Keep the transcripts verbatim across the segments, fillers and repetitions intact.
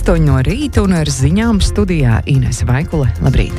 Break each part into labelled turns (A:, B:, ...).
A: astoņi no rīta un ar ziņām studijā Inese Vaikule. Labrīt!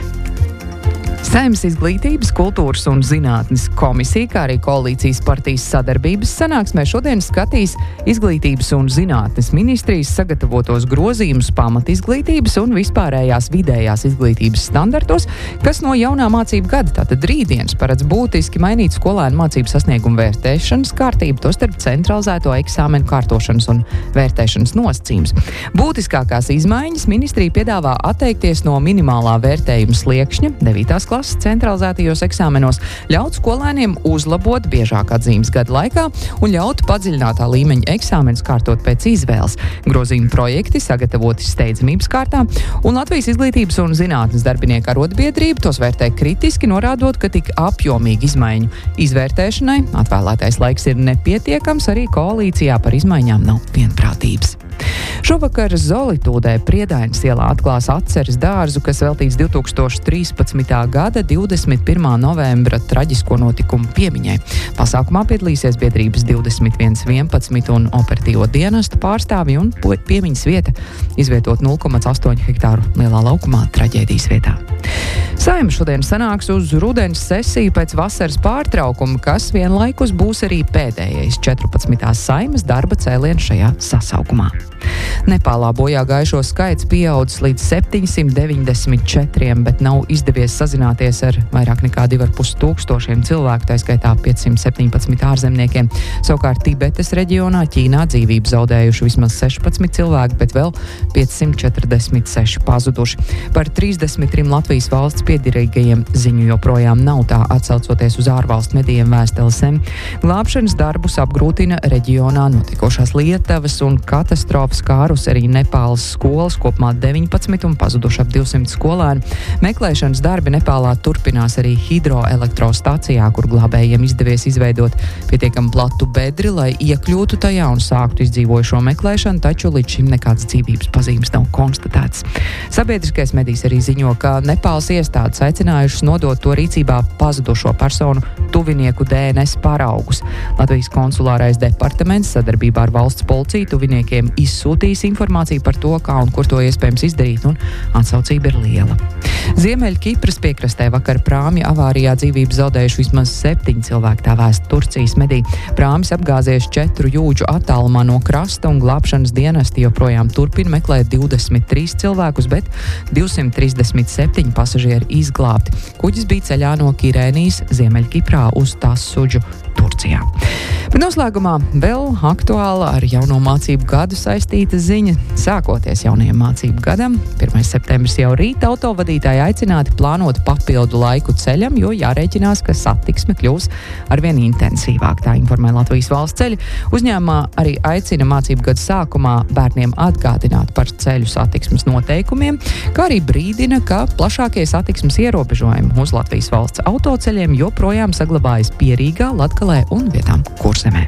A: Saeimas izglītības, kultūras un zinātnes komisija, kā arī koalīcijas partijas sadarbības sanāksmē šodien skatīs izglītības un zinātnes ministrijas sagatavotos grozījumus pamatizglītības un vispārējās vidējās izglītības standartos, kas no jaunā mācību gada, tātad rītdienas, paredz būtiski mainīt skolēnu mācību sasniegumu vērtēšanas kārtību, tostarp centralizēto eksāmenu kārtošanas un vērtēšanas nosacījums. Būtiskākās izmaiņas ministrija piedāvā atteikties no minimālā vērtējuma sliekšņa devītās klases centralizētajos eksāmenos, ļaut skolēniem uzlabot biežāk atzīmes gada laikā un ļaut padziļinātā līmeņa eksāmenus kārtot pēc izvēles. Grozījuma projekti sagatavoti steidzamības kārtā, un Latvijas izglītības un zinātnes darbinieku arotbiedrība tos vērtē kritiski, norādot, ka tik apjomīgi izmaiņu izvērtēšanai atvēlētais laiks ir nepietiekams, arī koalīcijā par izmaiņām nav vienprātības. Šovakar Zolitūdē Priedainas ielā atklās atceres dārzu, kas veltīts divi tūkstoši trīspadsmitā gada divdesmit pirmā novembra traģisko notikumu piemiņai. Pasākumā piedalīsies biedrības divdesmit viens vienpadsmit un operatīvo dienestu pārstāvji, un piemiņas vieta izvietot nulle komats astoņi hektāru lielā laukumā traģēdijas vietā. Saeima šodien sanāks uz rudens sesiju pēc vasaras pārtraukuma, kas vienlaikus būs arī pēdējais četrpadsmitās Saeimas darba cēliens šajā sasaukumā. Nepālā bojā gājušo skaits pieaudzis līdz septiņsimt deviņdesmit četriem, bet nav izdevies sazināties ar vairāk nekā divi ar pus tūkstošiem cilvēku, tā skaitā piecsimt septiņpadsmit ārzemniekiem. Savukārt Tibetas reģionā Ķīnā dzīvību zaudējuši vismaz sešpadsmit cilvēki, bet vēl piecsimt četrdesmit seši pazuduši. Par trīsdesmit trim Latvijas valsts piederīgajiem ziņu joprojām nav, tā atsaucoties uz ārvalstu medijiem vēsta L S M. Glābšanas darbus apgrūtina reģionā notikošās lietavas un katastrofas kārus arī Nepālas skolas, kopumā deviņpadsmit un pazuduši ap divsimt skolēnu. Meklēšanas darbi Nepālā turpinās arī hidroelektrostacijā, kur glābējiem izdevies izveidot pietiekami platu bedri, lai iekļūtu tajā un sāktu izdzīvojušo meklēšanu, taču līdz šim nekādas dzīvības pazīmes nav konstatētas. Sabiedriskais medijs arī ziņo, ka Nepālas iestādes aicinājušas nodot to rīcībā pazudušo personu tuvinieku D N S paraugus. Latvijas konsulārais departaments sadarbībā ar valsts policiju tuviniekiem izsūtījis informāciju par to, kā un kur to iespējams izdarīt, un atsaucība ir liela. Ziemeļ Kipras piekrastē vakar prāmja avārijā dzīvību zaudējuši vismaz septiņi cilvēki, tā vēsta Turcijas mediji. Prāmis apgāzies četru jūdžu attālumā no krasta, un glābšanas dienesti joprojām turpina meklēt divdesmit trīs cilvēkus, bet divsimt trīsdesmit septiņi pasažieri izglābti. Kuģis bija ceļā no Kirēnijas Ziemeļ Kiprā uz Tassuģu Turcijā. Bet noslēgumā vēl aktuāla ar jauno mācību gadu saistīta ziņa. Sākoties jaunajam mācību gadam, pirmais septembris jau rīt, autovadītāji aicināti plānot papildu laiku ceļam, jo jārēķinās, ka satiksme kļūs arvien intensīvāk. Tā informē Latvijas valsts ceļi. Uzņēmumā arī aicina mācību gadu sākumā bērniem atgādināt par ceļu satiksmes noteikumiem, kā arī brīdina, ka plašākie satiksmes ierobežojumi uz Latvijas valsts autoceļiem joprojām saglabājas Pierīgā, Latgalē un vietām Kurzemē.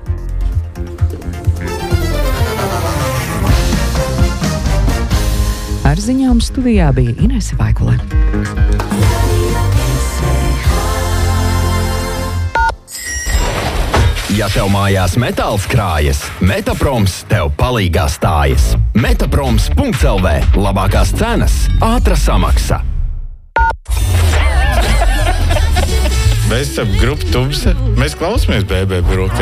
A: Ar ziņām studijā bija Inese Vaikule.
B: Ja tev mājās metāls krājas, Metaproms tev palīgā stājas. Metaproms punkts L V. Labākās cenas, ātra samaksa.
C: Mēs esam grupa Tumse. Mēs klausāmies B B brokastu.